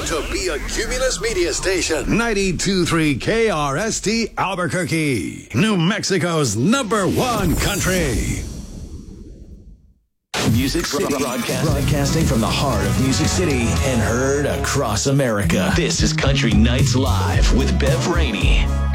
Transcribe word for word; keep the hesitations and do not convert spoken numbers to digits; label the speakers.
Speaker 1: to be a Cumulus media station. ninety-two point three K R S T Albuquerque, New Mexico's number one country.
Speaker 2: Music City, broadcasting. broadcasting from the heart of Music City and heard across America. This is Country Nights Live with Bev Rainey.